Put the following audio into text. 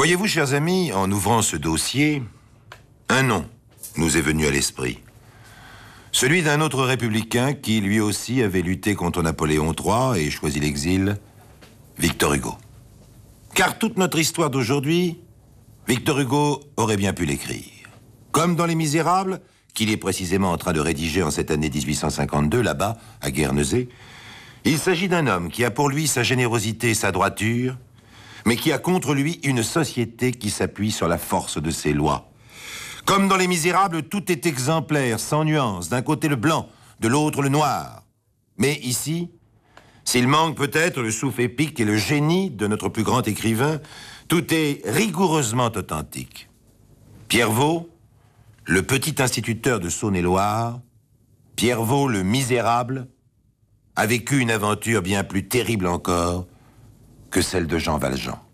Voyez-vous, chers amis, en ouvrant ce dossier, un nom nous est venu à l'esprit. Celui d'un autre républicain qui, lui aussi, avait lutté contre Napoléon III et choisi l'exil, Victor Hugo. Car toute notre histoire d'aujourd'hui, Victor Hugo aurait bien pu l'écrire. Comme dans Les Misérables, qu'il est précisément en train de rédiger en cette année 1852, là-bas, à Guernesey, il s'agit d'un homme qui a pour lui sa générosité et sa droiture, mais qui a contre lui une société qui s'appuie sur la force de ses lois. Comme dans Les Misérables, tout est exemplaire, sans nuance, d'un côté le blanc, de l'autre le noir. Mais ici, s'il manque peut-être le souffle épique et le génie de notre plus grand écrivain, tout est rigoureusement authentique. Pierre Vaux, le petit instituteur de Saône-et-Loire, Pierre Vaux le misérable, a vécu une aventure bien plus terrible encore que celle de Jean Valjean.